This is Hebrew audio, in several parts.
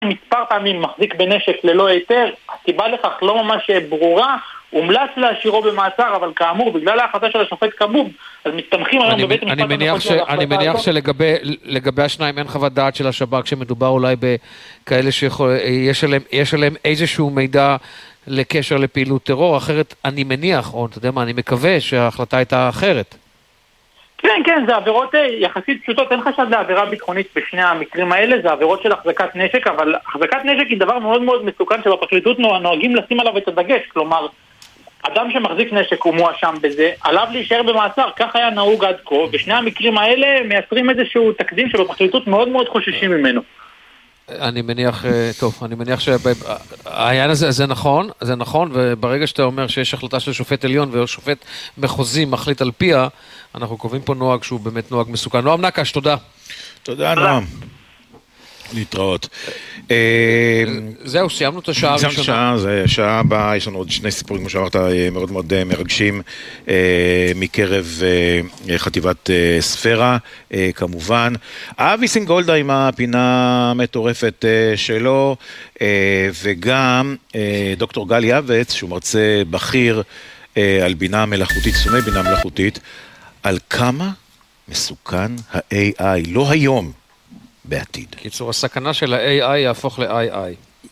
מספר פעמים מחזיק בנשק ללא היתר, הסיבה לכך לא ממש ברורה, הומלץ להשאירו במעצר, אבל כאמור, בגלל ההחלטה של השופט כבוב, אז מסתמכים היום בבית המשפט. אני מניח שלגבי השניים אין חוות דעת של השב"כ, שמדובר אולי בכאלה שיש עליהם איזשהו מידע לקשר לפעילות טרור, אחרת אני מניח, או אתה יודע מה, אני מקווה שההחלטה הייתה אחרת. כן, זה עבירות יחסית פשוטות, אין חשד לעבירה ביטחונית בשני המקרים האלה, זה עבירות של החזקת נשק, אבל החזקת נשק היא דבר מאוד מאוד מסוכן שבפרקליטות נוהגים לשים עליו את הדגש, כלומר, אדם שמחזיק נשק הוא מואשם בזה, עליו להישאר במעצר, כך היה נהוג עד כה, ושני המקרים האלה מייצרים איזשהו תקדים שבפרקליטות מאוד מאוד חוששים ממנו. אני מניח שהעניין הזה זה נכון, וברגע שאתה אומר שיש החלטה של שופט עליון ושופט מחוזי מחליט על פיה, אנחנו קובעים פה נוהג שהוא באמת נוהג מסוכן. נועם נקש, תודה. תודה, נועם. להתראות. זהו, סיימנו את השעה הראשונה. זה שעה הבאה, יש לנו עוד שני סיפורים, כמו שאמרת, מאוד מאוד מרגשים, מקרב חטיבת ספירה, כמובן. אבי סינגולדה עם הפינה המטורפת שלו, וגם דוקטור גל יעבץ, שהוא מרצה בכיר על בינה מלאכותית, שונא בינה מלאכותית, על כמה מסוכן ה-AI, לא היום, בעתיד. קיצור, הסכנה של ה-AI יהפוך ל-AI.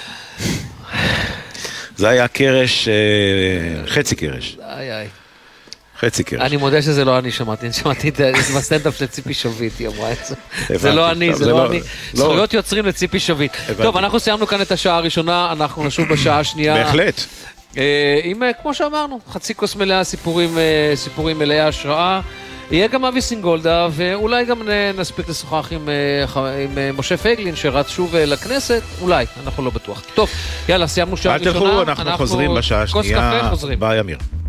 זה היה קרש, חצי קרש. חצי קרש. אני מודה שזה לא אני שמעתי את זה בסטנדאפ של ציפי שביט, היא אמרה את זה. זה לא אני, זה לא אני. זכויות יוצרים לציפי שביט. טוב, אנחנו סיימנו כאן את השעה הראשונה, אנחנו נשוב בשעה השנייה. בהחלט. עם, כמו שאמרנו, חצי כוס מלאה, סיפורים מלאי השראה. יהיה גם אבי סינגולדה, ואולי גם נספיק לשוחח עם משה פייגלין, שרץ שוב לכנסת, אולי, אנחנו לא בטוח. טוב, יאללה, סיימנו שעה ראשונה. אל תלכו, אנחנו חוזרים בשעה השנייה. כוס קפה, חוזרים. ביי אמיר.